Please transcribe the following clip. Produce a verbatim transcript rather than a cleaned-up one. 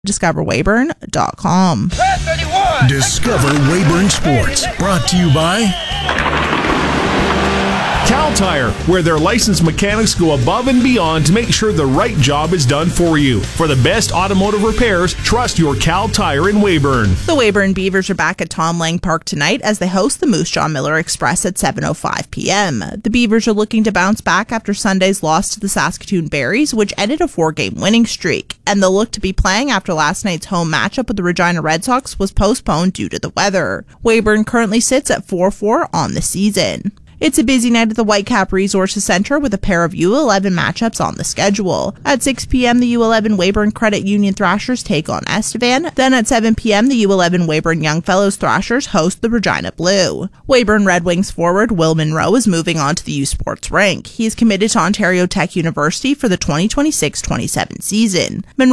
discover weyburn dot com. Discover Weyburn Sports, brought to you by Cal Tire, where their licensed mechanics go above and beyond to make sure the right job is done for you. For the best automotive repairs, trust your Cal Tire in Weyburn. The Weyburn Beavers are back at Tom Lang Park tonight as they host the Moose Jaw Miller Express at seven oh five p.m. The Beavers are looking to bounce back after Sunday's loss to the Saskatoon Berries, which ended a four-game winning streak, and they'll look to be playing after last night's home matchup with the Regina Red Sox was postponed due to the weather. Weyburn currently sits at four four on the season. It's a busy night at the Whitecap Resources Center with a pair of U eleven matchups on the schedule. At six p.m., the U eleven Weyburn Credit Union Thrashers take on Estevan. Then at seven p.m., the U eleven Weyburn Youngfellows Thrashers host the Regina Blue. Weyburn Red Wings forward Will Monroe is moving on to the U Sports rink. He is committed to Ontario Tech University for the twenty twenty-six twenty-seven season. Monroe